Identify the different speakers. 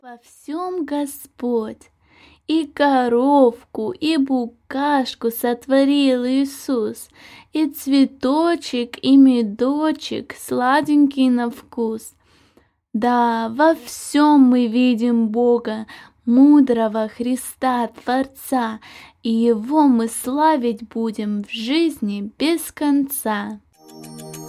Speaker 1: Во всем Господь, и коровку, и букашку сотворил Иисус, и цветочек, и медочек, сладенький на вкус. Да, во всем мы видим Бога, мудрого Христа, Творца, и Его мы славить будем в жизни без конца.